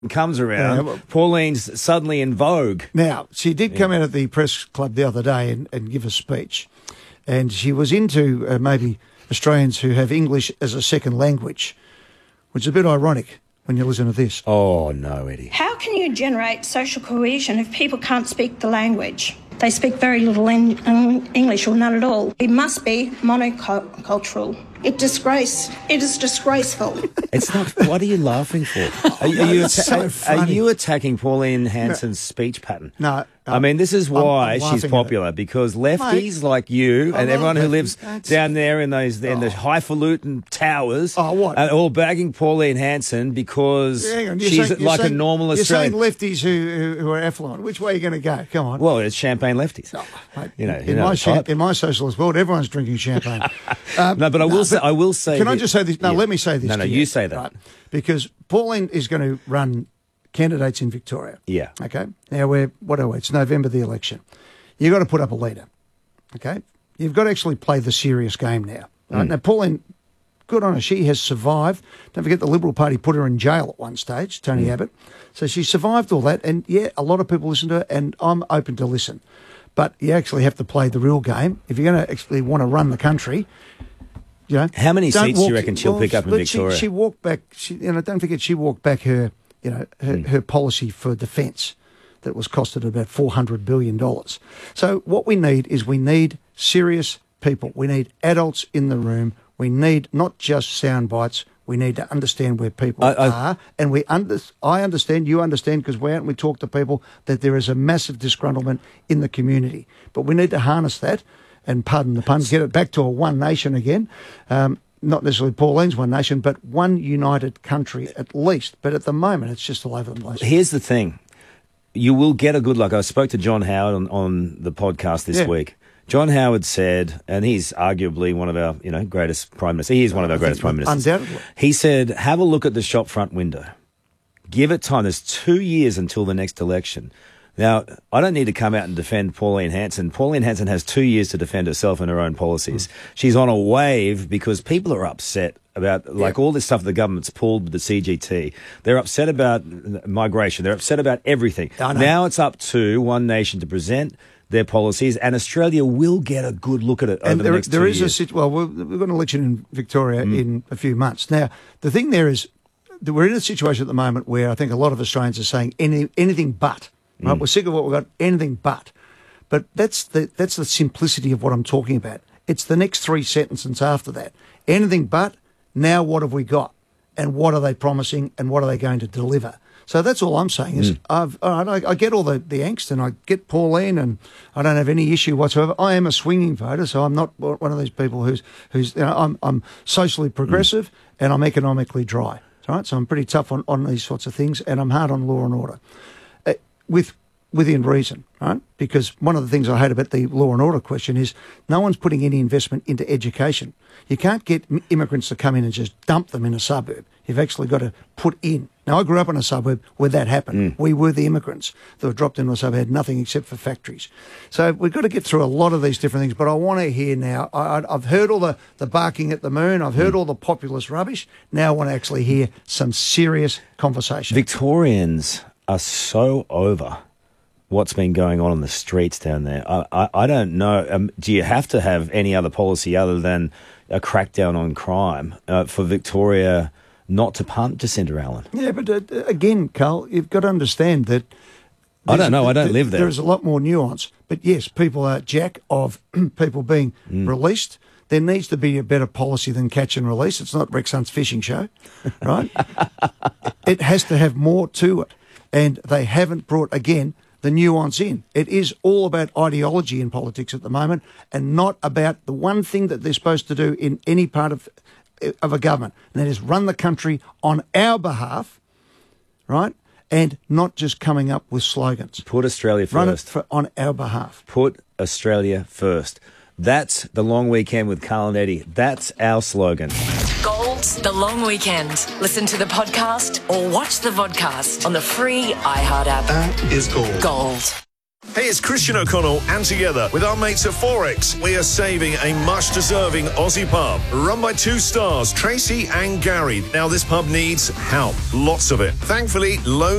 comes around, Pauline's suddenly in vogue. Now, she did come out at the press club the other day and give a speech, and she was into maybe Australians who have English as a second language, which is a bit ironic when you listen to this. Oh, no, Eddie. How can you generate social cohesion if people can't speak the language? They speak very little English or none at all. It must be monocultural. It is disgraceful. It's not. What are you laughing for? Are you attacking Pauline Hanson's speech pattern? No. I mean, this is why she's popular, because lefties like you and everyone who lives down there in the highfalutin towers are all bagging Pauline Hanson because she's like a normal Australian. You're saying lefties who are affluent. Which way are you going to go? Come on. Well, it's champagne lefties. Mate, in my socialist world, everyone's drinking champagne. No, but I will say. Can I just say this? No, let me say this. No, you say that. Right? Because Pauline is going to run candidates in Victoria. Yeah. Okay. Now it's November the election. You've got to put up a leader. Okay. You've got to actually play the serious game now. Right? Now, Pauline, good on her. She has survived. Don't forget the Liberal Party put her in jail at one stage, Tony Abbott. So she survived all that. And a lot of people listen to her, and I'm open to listen. But you actually have to play the real game. If you're going to actually want to run the country, how many seats do you reckon she'll pick up in Victoria? She walked back. Don't forget, she walked back her policy for defence that was costed about $400 billion. So what we need serious people. We need adults in the room. We need not just sound bites. We need to understand where people are. And I understand, you understand, because we're out and we talk to people, that there is a massive disgruntlement in the community. But we need to harness that, and pardon the pun, get it back to a one nation again. Not necessarily Pauline's one nation, but one united country at least. But at the moment, it's just all over the place. Here's the thing. You will get a good look. I spoke to John Howard on the podcast this week. John Howard said, and he's arguably one of our greatest prime ministers. He is one of our greatest prime ministers. Undoubtedly. He said, have a look at the shop front window. Give it time. There's 2 years until the next election. Now, I don't need to come out and defend Pauline Hanson. Pauline Hanson has 2 years to defend herself and her own policies. She's on a wave because people are upset about all this stuff the government's pulled with the CGT. They're upset about migration. They're upset about everything. Now it's up to One Nation to present their policies, and Australia will get a good look at it over the next 2 years. We're going to election in Victoria in a few months. Now, the thing there is that we're in a situation at the moment where I think a lot of Australians are saying anything but. Right? We're sick of what we've got, anything but. But that's the simplicity of what I'm talking about. It's the next three sentences after that. Anything but, now what have we got? And what are they promising, and what are they going to deliver? So that's all I'm saying is I get all the angst, and I get Pauline, and I don't have any issue whatsoever. I am a swinging voter, so I'm not one of these people who's I'm socially progressive and I'm economically dry. Right? So I'm pretty tough on these sorts of things, and I'm hard on law and order. Within reason, right? Because one of the things I hate about the law and order question is no one's putting any investment into education. You can't get immigrants to come in and just dump them in a suburb. You've actually got to put in. Now, I grew up in a suburb where that happened. We were the immigrants that were dropped into a suburb, had nothing except for factories. So we've got to get through a lot of these different things, but I want to hear now, I've heard all the barking at the moon, I've heard all the populist rubbish, now I want to actually hear some serious conversation. Victorians are so over what's been going on the streets down there. I don't know. Do you have to have any other policy other than a crackdown on crime for Victoria not to punt Jacinda Allen? Yeah, but again, Carl, you've got to understand that... I don't know. I don't live there. There is a lot more nuance. But yes, people are jack of people being released. There needs to be a better policy than catch and release. It's not Rex Hunt's fishing show, right? It has to have more to it. And they haven't brought, again, the nuance in. It is all about ideology in politics at the moment, and not about the one thing that they're supposed to do in any part of a government, and that is run the country on our behalf, right? And not just coming up with slogans. Put Australia first. Run it on our behalf. Put Australia first. That's the long weekend with Carl and Eddie. That's our slogan. Gold's The Long Weekend. Listen to the podcast or watch the vodcast on the free iHeart app. That is gold. Gold. Hey, it's Christian O'Connell, and together with our mates at Forex, we are saving a much-deserving Aussie pub run by 2 stars, Tracy and Gary. Now, this pub needs help, lots of it. Thankfully, loads